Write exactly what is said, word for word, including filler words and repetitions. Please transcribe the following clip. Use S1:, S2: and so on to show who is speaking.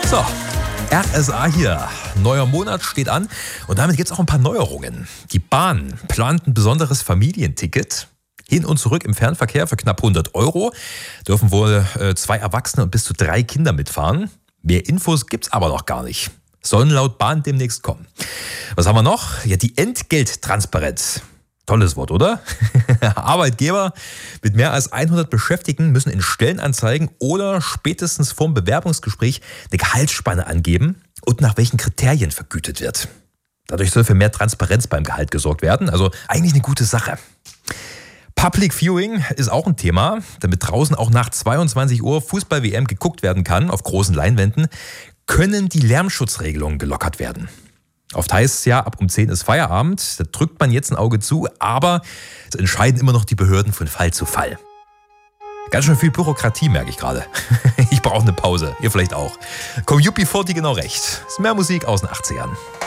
S1: So, R S A hier. Neuer Monat steht an und damit gibt es auch ein paar Neuerungen. Die Bahn plant ein besonderes Familienticket. Hin und zurück im Fernverkehr für knapp hundert Euro. Dürfen wohl äh, zwei Erwachsene und bis zu drei Kinder mitfahren. Mehr Infos gibt's aber noch gar nicht. Sollen laut Bahn demnächst kommen. Was haben wir noch? Ja, die Entgelttransparenz. Tolles Wort, oder? Arbeitgeber mit mehr als hundert Beschäftigten müssen in Stellenanzeigen oder spätestens vorm Bewerbungsgespräch eine Gehaltsspanne angeben und nach welchen Kriterien vergütet wird. Dadurch soll für mehr Transparenz beim Gehalt gesorgt werden. Also eigentlich eine gute Sache. Public Viewing ist auch ein Thema, damit draußen auch nach zweiundzwanzig Uhr Fußball-W M geguckt werden kann auf großen Leinwänden, können die Lärmschutzregelungen gelockert werden. Oft heißt es ja, ab um zehn ist Feierabend, da drückt man jetzt ein Auge zu, aber es entscheiden immer noch die Behörden von Fall zu Fall. Ganz schön viel Bürokratie, merke ich gerade. Ich brauche eine Pause, ihr vielleicht auch. Komm, U B vierzig genau recht. Ist mehr Musik aus den achtzigern.